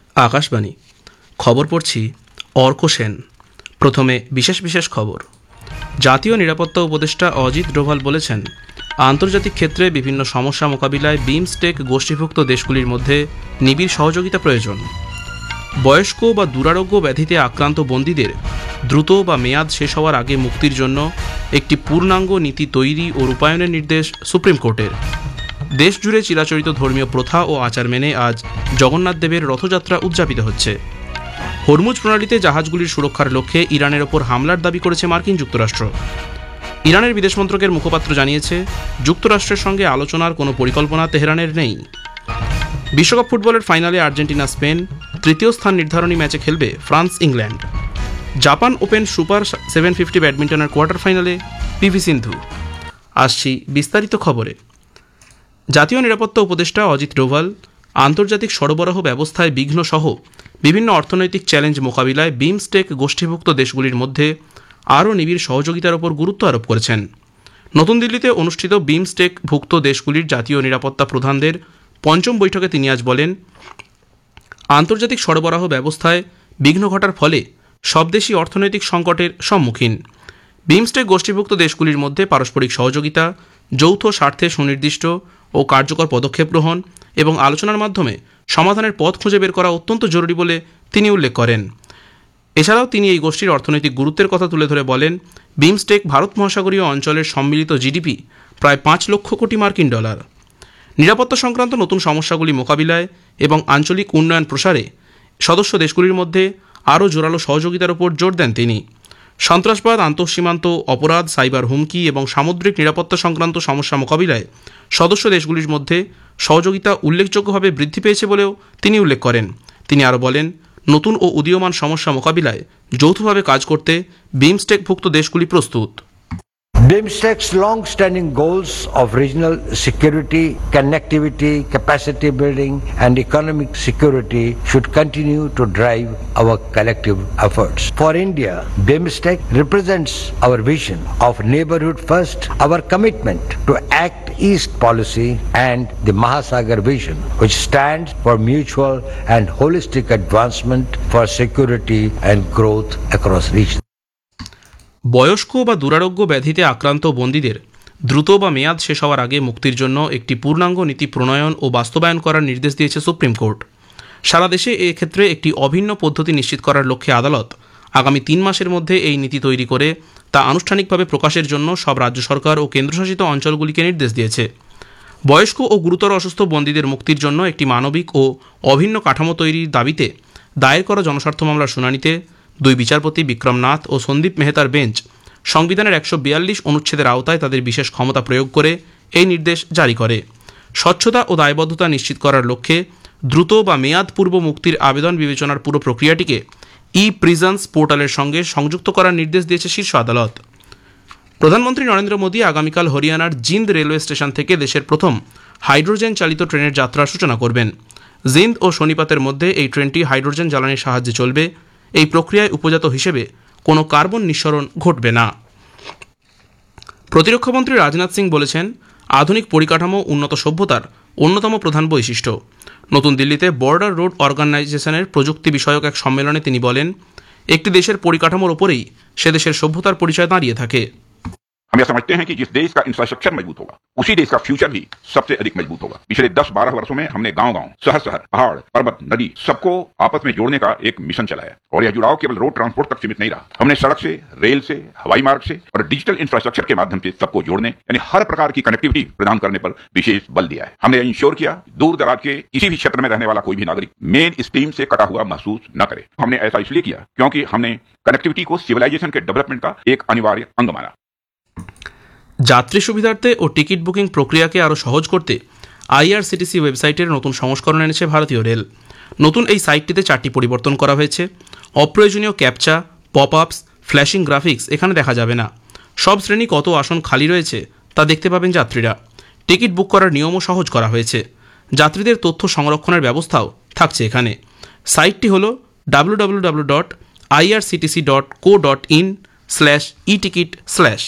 আকাশবাণী খবর পড়ছি অর্ক সেন। প্রথমে বিশেষ বিশেষ খবর। জাতীয় নিরাপত্তা উপদেষ্টা অজিত ডোভাল বলেছেন, আন্তর্জাতিক ক্ষেত্রে বিভিন্ন সমস্যা মোকাবিলায় বিমস্টেক গোষ্ঠীভুক্ত দেশগুলির মধ্যে নিবিড় সহযোগিতা প্রয়োজন। বয়স্ক বা দুরারোগ্য ব্যাধিতে আক্রান্ত বন্দীদের দ্রুত বা মেয়াদ শেষ হওয়ার আগে মুক্তির জন্য একটি পূর্ণাঙ্গ নীতি তৈরি ও রূপায়ণের নির্দেশ সুপ্রিম কোর্টের। দেশজুড়ে চিরাচরিত ধর্মীয় প্রথা ও আচার মেনে আজ জগন্নাথ দেবের রথযাত্রা উদযাপিত হচ্ছে। হরমুজ প্রণালীতে জাহাজগুলির সুরক্ষার লক্ষ্যে ইরানের ওপর হামলার দাবি করেছে মার্কিন যুক্তরাষ্ট্র। ইরানের বিদেশ মন্ত্রকের মুখপাত্র জানিয়েছে, যুক্তরাষ্ট্রের সঙ্গে আলোচনার কোনো পরিকল্পনা তেহরানের নেই। বিশ্বকাপ ফুটবলের ফাইনালে আর্জেন্টিনা স্পেন, তৃতীয় স্থান নির্ধারণী ম্যাচে খেলবে France England. Japan open super 750 ব্যাডমিন্টনের quarter ফাইনালে পিভি সিন্ধু। আসছি বিস্তারিত খবরে। জাতীয় নিরাপত্তা উপদেষ্টা অজিত ডোভাল আন্তর্জাতিক সরবরাহ ব্যবস্থায় বিঘ্ন সহ বিভিন্ন অর্থনৈতিক চ্যালেঞ্জ মোকাবিলায় বিমস্টেক গোষ্ঠীভুক্ত দেশগুলির মধ্যে আরও নিবিড় সহযোগিতার ওপর গুরুত্ব আরোপ করেছেন। নতুন দিল্লিতে অনুষ্ঠিত বিমস্টেক ভুক্ত দেশগুলির জাতীয় নিরাপত্তা প্রধানদের পঞ্চম বৈঠকে তিনি আজ বলেন, আন্তর্জাতিক সরবরাহ ব্যবস্থায় বিঘ্ন ঘটার ফলে সব দেশই অর্থনৈতিক সংকটের সম্মুখীন। বিমস্টেক গোষ্ঠীভুক্ত দেশগুলির মধ্যে পারস্পরিক সহযোগিতা, যৌথ স্বার্থে সুনির্দিষ্ট ও কার্যকর পদক্ষেপ গ্রহণ এবং আলোচনার মাধ্যমে সমাধানের পথ খুঁজে বের করা অত্যন্ত জরুরি বলে তিনি উল্লেখ করেন। এছাড়াও তিনি এই গোষ্ঠীর অর্থনৈতিক গুরুত্বের কথা তুলে ধরে বলেন, বিমস্টেক ভারত মহাসাগরীয় অঞ্চলের সম্মিলিত জিডিপি প্রায় 5 লক্ষ কোটি মার্কিন ডলার। নিরাপত্তা সংক্রান্ত নতুন সমস্যাগুলি মোকাবিলায় এবং আঞ্চলিক উন্নয়ন প্রসারে সদস্য দেশগুলির মধ্যে আরও জোরালো সহযোগিতার উপর জোর দেন তিনি। সন্ত্রাসবাদ, আন্তঃসীমান্ত অপরাধ, সাইবার হুমকি এবং সামুদ্রিক নিরাপত্তা সংক্রান্ত সমস্যা মোকাবিলায় সদস্য দেশগুলির মধ্যে সহযোগিতা উল্লেখযোগ্যভাবে বৃদ্ধি পেয়েছে বলেও তিনি উল্লেখ করেন। তিনি আরও বলেন, নতুন ও উদীয়মান সমস্যা মোকাবিলায় যৌথভাবে কাজ করতে বিমস্টেকভুক্ত দেশগুলি প্রস্তুত। BIMSTEC's long-standing goals of regional security, connectivity, capacity building and economic security should continue to drive our collective efforts. For India, BIMSTEC represents our vision of neighborhood first, our commitment to Act East policy and the Mahasagar vision, which stands for mutual and holistic advancement for security and growth across regions. বয়স্ক বা দুরারোগ্য ব্যাধিতে আক্রান্ত বন্দীদের দ্রুত বা মেয়াদ শেষ হওয়ার আগে মুক্তির জন্য একটি পূর্ণাঙ্গ নীতি প্রণয়ন ও বাস্তবায়ন করার নির্দেশ দিয়েছে সুপ্রিম কোর্ট। সারা দেশে এক্ষেত্রে একটি অভিন্ন পদ্ধতি নিশ্চিত করার লক্ষ্যে আদালত আগামী 3 মাসের মধ্যে এই নীতি তৈরি করে তা আনুষ্ঠানিকভাবে প্রকাশের জন্য সব রাজ্য সরকার ও কেন্দ্রশাসিত অঞ্চলগুলিকে নির্দেশ দিয়েছে। বয়স্ক ও গুরুতর অসুস্থ বন্দীদের মুক্তির জন্য একটি মানবিক ও অভিন্ন কাঠামো তৈরির দাবিতে দায়ের করা জনস্বার্থ মামলার শুনানিতে 2 বিচারপতি বিক্রম নাথ ও সন্দীপ মেহতার বেঞ্চ সংবিধানের 142 অনুচ্ছেদের আওতায় তাদের বিশেষ ক্ষমতা প্রয়োগ করে এই নির্দেশ জারি করে। স্বচ্ছতা ও দায়বদ্ধতা নিশ্চিত করার লক্ষ্যে দ্রুত বা মেয়াদ পূর্ব মুক্তির আবেদন বিবেচনার পুরো প্রক্রিয়াটিকে প্রিজনস পোর্টালের সঙ্গে সংযুক্ত করার নির্দেশ দিয়েছে শীর্ষ আদালত। প্রধানমন্ত্রী নরেন্দ্র মোদী আগামীকাল হরিয়ানার জিন্দ রেলওয়ে স্টেশন থেকে দেশের প্রথম হাইড্রোজেন চালিত ট্রেনের যাত্রার সূচনা করবেন। জিন্দ ও সোনিপতের মধ্যে এই ট্রেনটি হাইড্রোজেন জ্বালানির সাহায্যে চলবে। এই প্রক্রিয়ায় উপজাত হিসেবে কোনো কার্বন নিঃসরণ ঘটবে না। প্রতিরক্ষামন্ত্রী রাজনাথ সিং বলেছেন, আধুনিক পরিকাঠামো উন্নত সভ্যতার অন্যতম প্রধান বৈশিষ্ট্য। নতুন দিল্লিতে বর্ডার রোড অর্গানাইজেশনের প্রযুক্তি বিষয়ক এক সম্মেলনে তিনি বলেন, একটি দেশের পরিকাঠামোর ওপরেই সে দেশের সভ্যতার পরিচয় দাঁড়িয়ে থাকে। हम यह समझते हैं कि जिस देश का इंफ्रास्ट्रक्चर मजबूत होगा उसी देश का फ्यूचर भी सबसे अधिक मजबूत होगा। पिछले 10-12 वर्षों में हमने गांव-गांव, शहर-शहर, पहाड़, पर्वत, नदी सबको आपस में जोड़ने का एक मिशन चलाया और यह जुड़ाव केवल रोड ट्रांसपोर्ट तक सीमित नहीं रहा। हमने सड़क से, रेल से, हवाई मार्ग से और डिजिटल इंफ्रास्ट्रक्चर के माध्यम से सबको जोड़ने यानी हर प्रकार की कनेक्टिविटी प्रदान करने पर विशेष बल दिया है। हमने इंश्योर किया दूर दराज के किसी भी क्षेत्र में रहने वाला कोई भी नागरिक मेन स्ट्रीम से कटा हुआ महसूस न करे। हमने ऐसा इसलिए किया क्योंकि हमने कनेक्टिविटी को सिविलाइजेशन के डेवलपमेंट का एक अनिवार्य अंग माना। যাত্রী সুবিধার্থে ও টিকিট বুকিং প্রক্রিয়াকে আরও সহজ করতে আইআরসিটিসি ওয়েবসাইটের নতুন সংস্করণ এনেছে ভারতীয় রেল। নতুন এই সাইটটিতে 4টি পরিবর্তন করা হয়েছে। অপ্রয়োজনীয় ক্যাপচা, পপ আপস, ফ্ল্যাশিং গ্রাফিক্স এখানে দেখা যাবে না। সব শ্রেণী কত আসন খালি রয়েছে তা দেখতে পাবেন যাত্রীরা। টিকিট বুক করার নিয়মও সহজ করা হয়েছে। যাত্রীদের তথ্য সংরক্ষণের ব্যবস্থাও থাকছে এখানে। সাইটটি হল www.irctc.co.in/eticket/